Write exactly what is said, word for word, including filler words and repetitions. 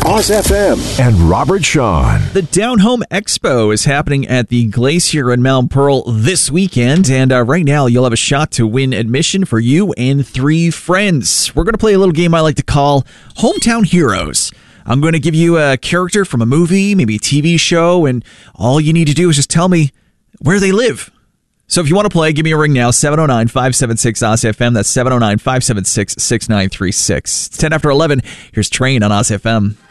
Oz F M and Robert Sean. The Down Home Expo is happening at the Glacier in Mount Pearl this weekend, and uh, right now you'll have a shot to win admission for you and three friends. We're going to play a little game I like to call Hometown Heroes. I'm going to give you a character from a movie, maybe a T V show, and all you need to do is just tell me where they live. So if you want to play, give me a ring now, seven oh nine, five seven six, O Z F M. That's seven oh nine, five seven six, six nine three six. It's ten after eleven. Here's Train on O Z F M.